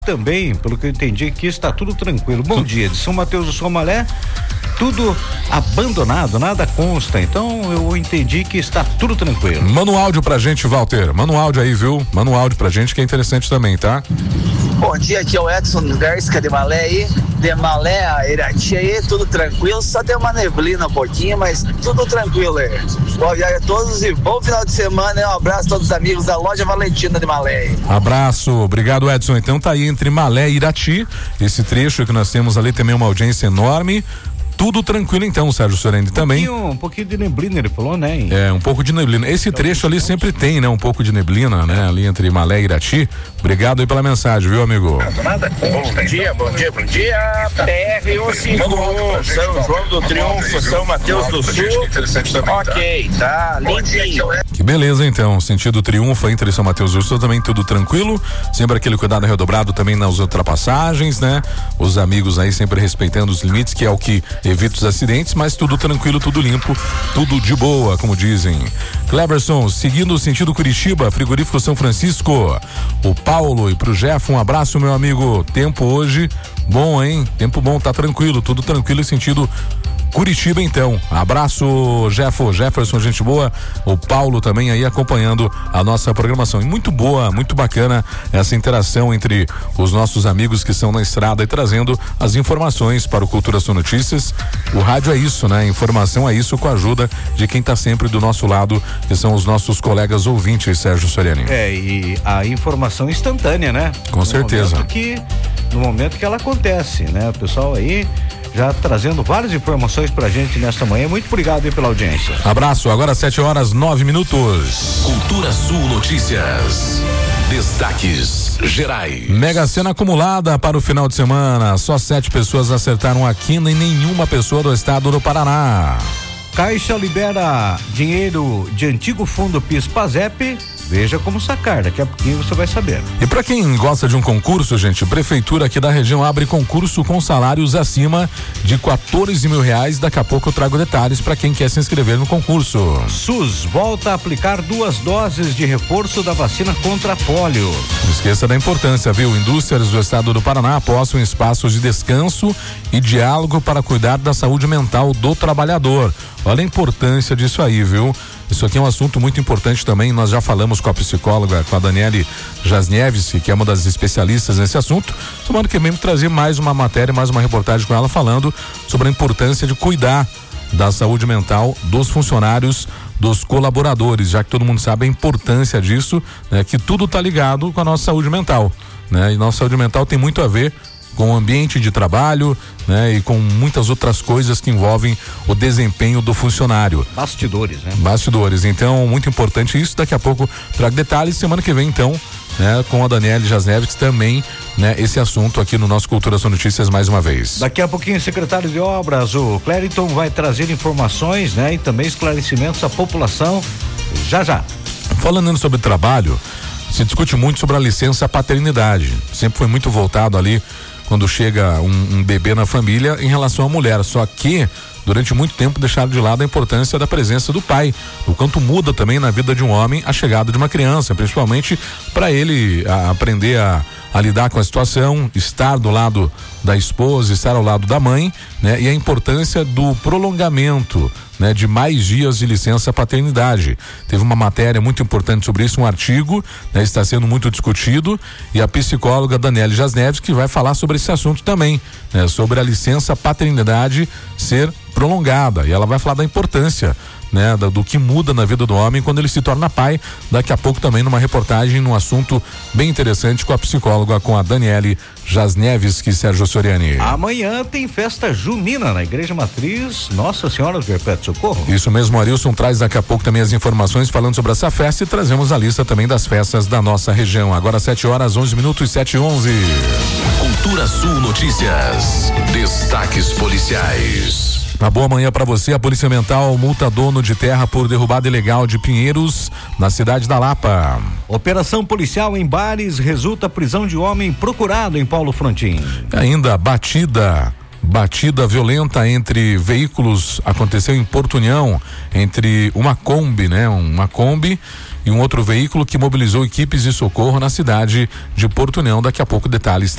Também, pelo que eu entendi aqui, está tudo tranquilo. Bom dia, de São Mateus do Somalé, tudo abandonado, nada consta, então eu entendi que está tudo tranquilo. Manda um áudio pra gente, Walter, manda um áudio aí, viu? Manda um áudio pra gente que é interessante também, tá? Bom dia, aqui é o Edson Garcia de Malé aí, de Malé a Irati aí, tudo tranquilo, só tem uma neblina um pouquinho, mas tudo tranquilo aí. Boa viagem a todos e bom final de semana, um abraço a todos os amigos da loja Valentina de Malé aí. Abraço, obrigado Edson, então tá aí entre Malé e Irati, esse trecho que nós temos ali também uma audiência enorme. Tudo tranquilo então, Sérgio Sorende, também. Um pouquinho de neblina, ele falou, né? Um pouco de neblina. Esse trecho ali sempre tem, né? Um pouco de neblina, né? Ali entre Malé e Irati. Obrigado aí pela mensagem, viu, amigo? Bom dia. PR-151, São João do Triunfo, São Mateus do Sul. Ok, tá limpinho. Que beleza, então. Sentido Triunfo entre São Mateus do Sul, também tudo tranquilo. Sempre aquele cuidado redobrado também nas ultrapassagens, né? Os amigos aí sempre respeitando os limites, que é o que evita os acidentes, mas tudo tranquilo, tudo limpo, tudo de boa, como dizem. Cleverson, seguindo o sentido Curitiba, frigorífico São Francisco. O Paulo e pro Jeff, um abraço, meu amigo. Tempo hoje bom, hein? Tempo bom, tá tranquilo, tudo tranquilo em sentido Curitiba, então. Abraço, Jefferson, gente boa. O Paulo também aí acompanhando a nossa programação. E muito boa, muito bacana essa interação entre os nossos amigos que estão na estrada e trazendo as informações para o Cultura Sul Notícias. O rádio é isso, né? Informação é isso, com a ajuda de quem está sempre do nosso lado, que são os nossos colegas ouvintes, Sérgio Soriani. E a informação instantânea, né? Com certeza. No momento que ela acontece, né? O pessoal aí já trazendo várias informações pra gente nesta manhã. Muito obrigado aí pela audiência. Abraço, agora 7:09. Cultura Sul Notícias. Destaques gerais. Mega Sena acumulada para o final de semana. Só 7 pessoas acertaram a quina e nenhuma pessoa do estado do Paraná. Caixa libera dinheiro de antigo fundo PIS/PASEP. Veja como sacar, daqui a pouquinho você vai saber. E para quem gosta de um concurso, gente, Prefeitura aqui da região abre concurso com salários acima de R$14 mil. Daqui a pouco eu trago detalhes para quem quer se inscrever no concurso. SUS volta a aplicar 2 doses de reforço da vacina contra a pólio. Não esqueça da importância, viu? Indústrias do estado do Paraná possuem espaços de descanso e diálogo para cuidar da saúde mental do trabalhador. Olha a importância disso aí, viu? Isso aqui é um assunto muito importante também. Nós já falamos com a psicóloga, com a Daniele Jasniewski, que é uma das especialistas nesse assunto. Semana que vem trazer mais uma matéria, mais uma reportagem com ela falando sobre a importância de cuidar da saúde mental dos funcionários, dos colaboradores, já que todo mundo sabe a importância disso, né? Que tudo tá ligado com a nossa saúde mental, né? E nossa saúde mental tem muito a ver com o ambiente de trabalho, né? E com muitas outras coisas que envolvem o desempenho do funcionário. Bastidores, né? Bastidores, então muito importante isso. Daqui a pouco trago detalhes, semana que vem então, né? Com a Daniele Jasnevics também, né? Esse assunto aqui no nosso Cultura Sul Notícias mais uma vez. Daqui a pouquinho o secretário de obras, o Clériton, vai trazer informações, né? E também esclarecimentos à população, já. Falando sobre trabalho, se discute muito sobre a licença paternidade, sempre foi muito voltado ali quando chega um bebê na família em relação à mulher, só que durante muito tempo deixaram de lado a importância da presença do pai, o quanto muda também na vida de um homem a chegada de uma criança, principalmente para ele aprender a lidar com a situação, estar do lado da esposa, estar ao lado da mãe, né? E a importância do prolongamento, né, de mais dias de licença paternidade. Teve uma matéria muito importante sobre isso, um artigo, né, está sendo muito discutido, e a psicóloga Daniele Jasneves que vai falar sobre esse assunto também, né, sobre a licença paternidade ser prolongada, e ela vai falar da importância, né, do que muda na vida do homem quando ele se torna pai. Daqui a pouco também numa reportagem, num assunto bem interessante com a psicóloga, com a Daniele Jasneviski, Sérgio Soriani. Amanhã tem festa junina na Igreja Matriz Nossa Senhora do Perpétuo Socorro. Isso mesmo, Arilson traz daqui a pouco também as informações falando sobre essa festa, e trazemos a lista também das festas da nossa região. Agora 7:11, 7:11. Cultura Sul Notícias. Destaques policiais. Uma boa manhã para você. A Polícia Ambiental multa dono de terra por derrubada ilegal de pinheiros na cidade da Lapa. Operação policial em Bares resulta prisão de homem procurado em Paulo Frontin. Ainda batida violenta entre veículos aconteceu em Porto União, entre uma Kombi, né? Uma Kombi e um outro veículo que mobilizou equipes de socorro na cidade de Porto União. Daqui a pouco detalhes